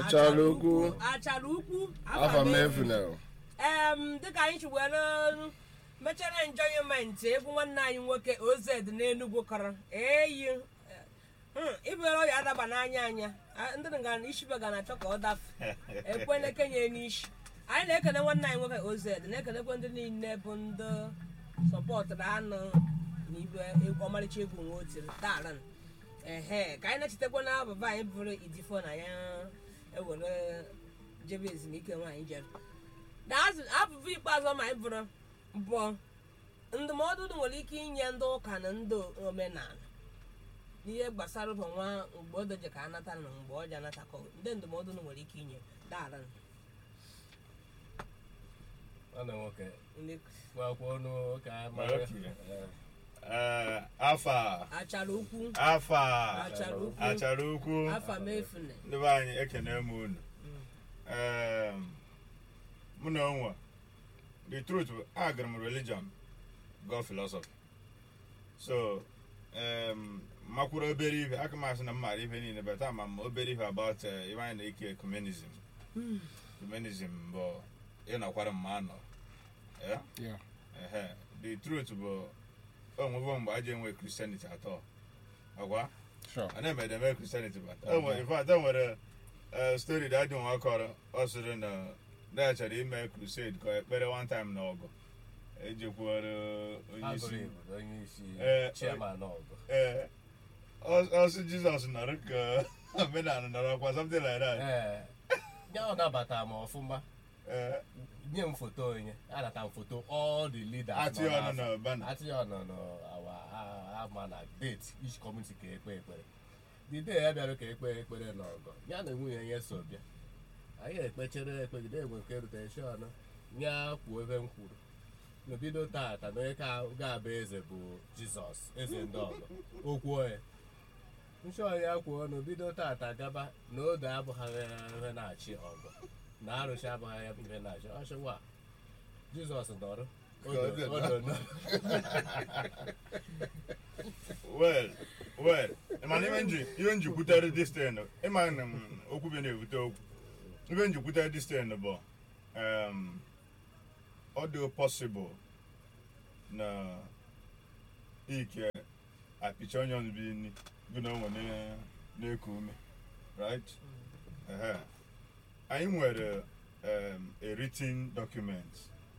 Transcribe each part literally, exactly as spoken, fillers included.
achara ukwu achara ukwu afa mefunel em dịka anyị chi were mechara enjoyment egwu nwanne anyị nwoke O Z n'Enugu kọrọ eyi ibere ọya adaba n'anya anya ndị nga ishibe ga na-achọ ka ọ dafe ekwene kenye n'ishi anyị na-ekene nwanne anyị nwoke O Z na-ekenekwe ndị niile bụ ndị sọpọtụrụ anụ na ibe ọmarịcha egwu nwe otiri taran ehe ka anyị na-echetakwa na abụba anyị bụrụ idifo na ya ewere jebe ezumike nwaanyị jere na abụba ikpeazụ ma anyị bụrụ bụ ndụmọdụ nwere ike inye ndị ụka na ndị omenala n'ihe gbasara ụbọ nwa mgbe odoje ka anata na mgbe ọ ji anatakọ ndị ndụmọdụ nwere ike inye dara afa achara ukwu afa achara ukwu achara ukwu afa mefune ndị be anyị ekene m unu mụ na onwe the truth agara m religion go philosophy so um makwuru obere ife aka m asị na m mara ife niile but ama m obere ife about ife anyị na-eke ecumenism ecumenism bụ ịnọkwara mma anọ the truth bụ onwego mgbe aja enwe Christianity atọ agwa a na-emede eme Christianity but in fact e nwere story that dị nwa kọrọ ọ sịrị na na chọrọ ime crusade ka ekpere one time na ọgụ ejekwuru onye isi ee ọsị Jizọs nọrọ ka omenala nọrọ kwa something like that ya ọ nabata m ọfụma nye m foto onye anata m foto all the leaders atị ọnụ na bana atị ọnụ na awa ama na date each community ka ekpe ekpere the day ya bịara ka ekpe ekpere n'ọgọ ya na nwunye ya so bịa anyị ekpechere ekpegide enwe nke rute shọnụ ya kwuo ebe m kwuru n'obido tata na onye ka ga-abụ eze bụ Jizọs eze ndị ọgọ okwuo ya nshọ ya kwuo n'obido tata gaba na odo abụghị ihe na-achị ọgọ na arụsị abụghị ihe na-achị ọchịwa Jizọs nọrọ odo nọ well well mana ihe nji ihe nji kwutere this thing ịma na okwu bi na-ebute okwu ihe nji kwutere this thing bụ um ọ dị possible na ike apịcha onye ọzọ bi nri gụ na onwe na-eku ume right anyị nwere a written document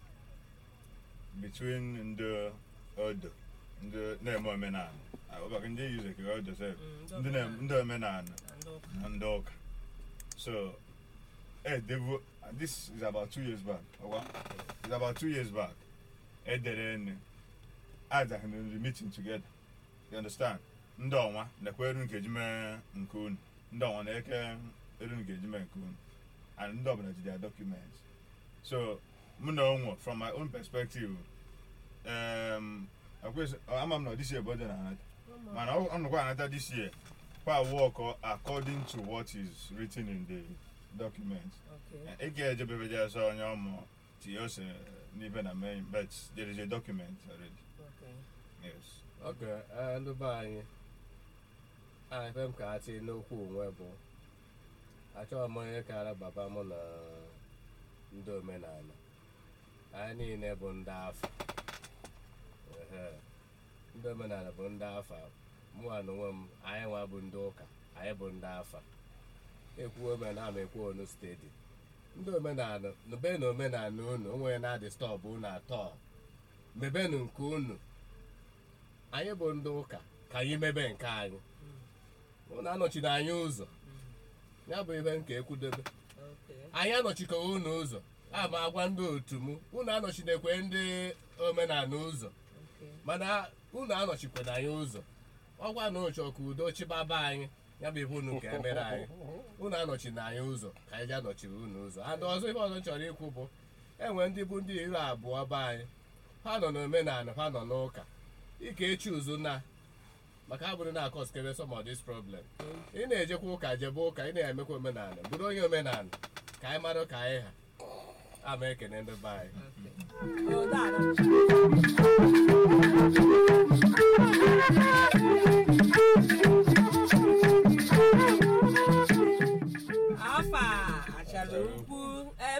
between ndị odo ndị na-eme omenala ọbaka ndị yuze ka odo sef ndị omenala na ndị ụka so eh devo this is about two years back okay? It's about two years back edere ene aja ha the meeting together you understand ndị ọnwa na-ekweru nkeji mee nke unu ndị ọnwa na-eke eru nkeji mee nke unu and ndị ọbụla ji their documents so mụ na onwe from my own perspective um ama m na this year budget anata mana ọnụkwa anata this year kwa work according to what is written in the document okay ege ejebebe so onye ọmụ tios n'ibe na main but there is a document already okay yes okay and ba anyị a fem ka ati n'okwu onwe bụ achọ m onye kara baba m na ndị omenala anyị niile bụ ndị afọ ndị omenala bụ ndị afọ mụ na onwe m anyị nwa bụ ndị ụka anyị bụ ndị afọ ekwu omenala ma ekwu onu steeti ndị omenala nube na omenala unu onwe na-adị stọbụ unu atọ mebenu nke unu anyị bụ ndị ụka ka anyị mebe nke anyị unu anọchina anyị ụzọ ya bụ ihe nke ekwudobe anyị anọchikọ unu ụzọ ama agwa ndị otu m unu anọchinekwe ndị omenala ụzọ mana unu anọchikwana anyị ụzọ ọgwa na ụchọ ka udo chibaba anyị ya bụ ibe unu ka emere anyị unu anọchina anyị ụzọ ka anyị ji anọchiri unu ụzọ and ọzọ ife ọzọ chọrọ ikwu bụ enwe ndị bụ ndị iri abụọ be anyị ha nọ n'omenala ha nọ n'ụka ike echi ụzụ na maka abụrụ na akọskebe some of this problem ị na-ejekwa ụka jebe ụka ị na-emekwa omenala bụrụ onye omenala ka anyị mara ka anyị ha ama ekene ndị be anyị afa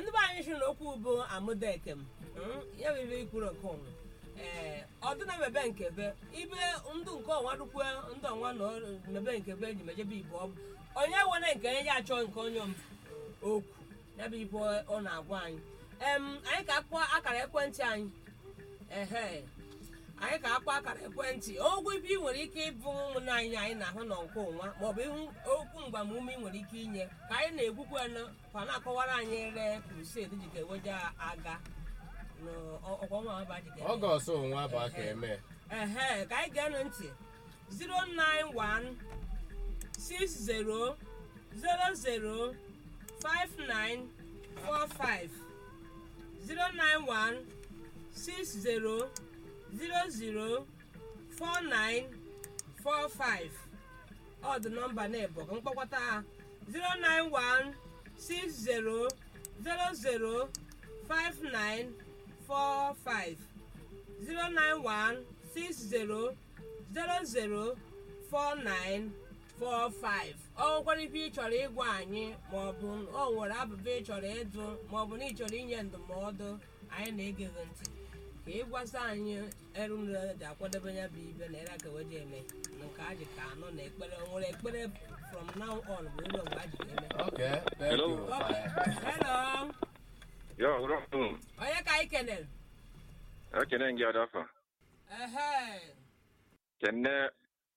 ndị be anyị shiri n'okwu bụ amụdekem ya bụ ibe ikwuru nke onwe ee ọ dị na mebe nkebe ibe ndụ nke ọnwa dukwe ndị ọnwa na mebe nkebe ji mejebe ibe ọ bụ onye nwere nke onye ya achọ nke onye okwu ya bụ ibe ọ na-agwa anyị em anyị ka akpọ akara ekwentị anyị ehe anyị ka akpọ akara ekwentị ogwu ibe ị nwere ike ịbụ ụmụnne anyị anyị na-ahụ na nke ụnwa maọbụ okwu mgbamume ị nwere ike inye ka anyị na-egwukwa kwa na-akọwara anyị re crusade ji ka eweje aga Ọgọst onwa bụ aka eme ehe ka anyị ga-anụ ntị zero nine one six zero zero zero five nine four five zero nine one six zero zero zero four nine four five ọ dị nọmba na-ebo ka mkpọkwata ha zero nine one six zero zero zero five nine four five zero nine one six zero zero zero four nine four five ọ nwekwara ife ị chọrọ ịgwa anyị maọbụ o nwere abụba ị chọrọ ịdụ maọbụ na ị chọrọ inye ndụmọdụ anyị na-ege gị ntị ka ị gwasa anyị erunre ji akwadebe ya bụ ibe na ere aka weje eme na nke a ji ka anọ na ekpere nwere ekpere from now on bụ ụlọ mgbe a ji ka eme Okay, thank you. Okay. Hello. Yo, good afternoon. Onye ka anyị kenere? Ekene gị adafa. Ehe. Kene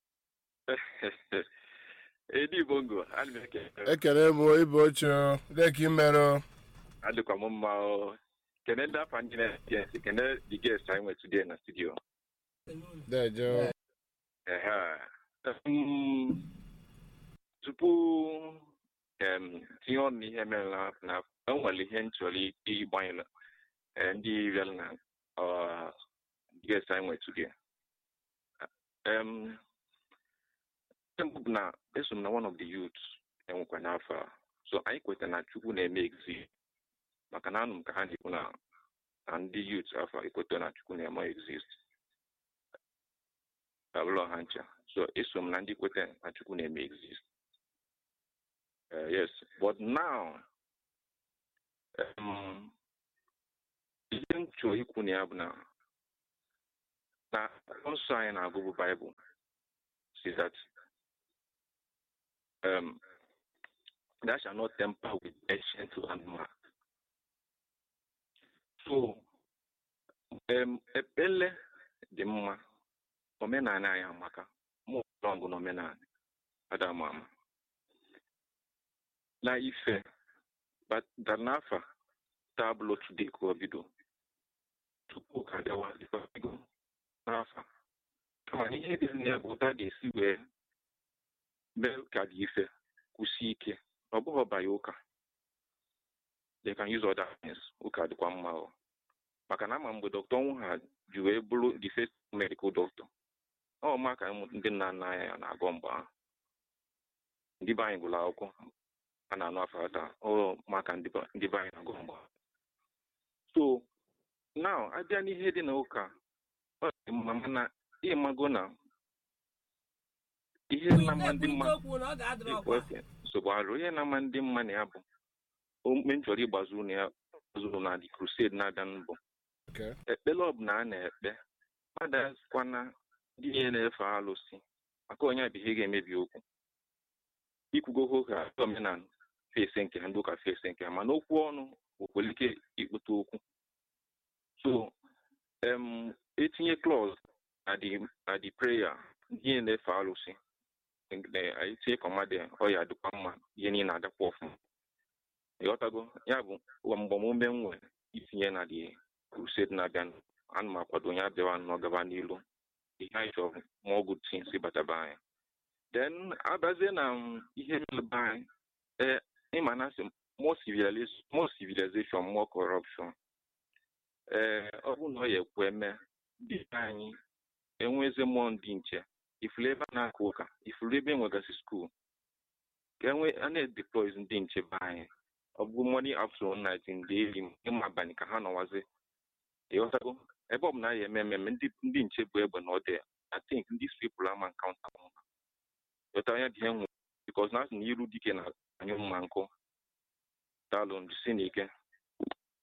Edi Bongo, ana m eke. Ekele m ibe oche dịka imerụ. Adịkwa m mma o. Kene ndị afa ndị na-esi, kene the guest anyị nwere today na studio. Dejo. Ehe. Um, tupu um, tinye ọnụ n'ihe mere na na enwere ihe nchọrọ ịgbanye ndị rịara na the guest anyị nwere today. Um, na eso m na one of the youths enwekwa n'afọ so anyị kweta na Chukwu na-eme exist maka na anụ m ka ha na-ekwu na na ndị youths afọ ekweta na Chukwu na-eme exist abụlọ ha ncha so eso m na ndị kweta na Chukwu na-eme exist uh, yes but now um, ihe m chọrọ ikwu na ya bụ na na nsọ anyị na-agụ bụ Bible says that Um, that shall not temper with ancient landmark. So, um, ebele dị mma, omenala anyị amaka, mụ ọlọngụ n'omenala, Adam ama. Na ife, but danafa tablo today ka obido. Tupu ka dewa dịkwa bigo n'afa. Kama ihe dị na ya bụ ụta ga-esi wee mee ka dị ife kwụsị ike ọ bụghị ọbanye ụka they can use other things ụka dịkwa mma ọ maka na ama mgbe dọkịta ọnwụ ha ji wee bụrụ the first medical doctor ọ maka ndị nna nna anyị na-agọ mgbe ahụ ndị be anyị gụrụ akwụkwọ a na-anụ afọ ata ọ maka ndị be anyị na-agọ mgbe so now abịa n'ihe dị na ụka ọ dị mma mana ịmago na ihe na-ama ndị mma nsogbu arụ ihe na-ama ndị mma na ya bụ ome m chọrọ ịgbazuru na ya gbazuru na the crusade na-abịa mbụ ekpere ọbụla a na-ekpe mmadụ azụkwana ndị ihe na-efe alụsị maka onye bụ ihe ga-emebi okwu ikwugo ha omenala fesi nke ha ndị ụka fesi nke ha mana okwu ọnụ nwekwara ike ikpụta okwu so um, etinye clause na the prayer ndị ihe na-efe alụsị anyị tinye kọmadị ọya dịkwa mma ihe niile na-adakwa ọfụma ịghọtago ya bụ mgbamume m nwere itinye na the crusade na-abịa ana m akwado onye abịawa nọ gaba n'ilu ihe anyị chọrọ more good things ịbataba anyị then abazie na ihe meleba anyị ee ịma na asị more civilization more corruption ee ọ bụrụ na ọ ya ekwe eme dị anyị enweze mmụọ ndị nche ifuru ebe a na-akụ ụka ifuru ebe enwegasị skuul ka enwe a na-edeploy ndị nche be anyị ọ bụ morning afternoon night ndị eri ịma abalị ka ha nọwazi ịghọtago ebe ọ bụ na ya eme mmemme ndị nche bụ egbe na ọdị I think these people ama nkaụnta ha ịghọta anya dị ihe nwere because na asị na iru dike na anyụ mma nkụ daalụ si n'ike